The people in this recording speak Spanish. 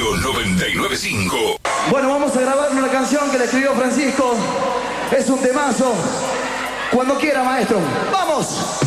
Estadio 99.5. Bueno, vamos a grabar una canción que le escribió Francisco. Es un temazo. Cuando quiera, maestro. ¡Vamos!